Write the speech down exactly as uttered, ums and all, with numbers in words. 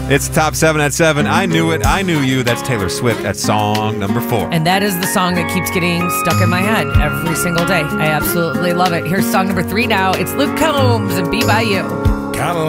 It's top seven at seven. I Knew It, I Knew You. That's Taylor Swift at song number four. And that is the song that keeps getting stuck in my head every single day. I absolutely love it. Here's song number three now. It's Luke Combs and Be By You. Come on.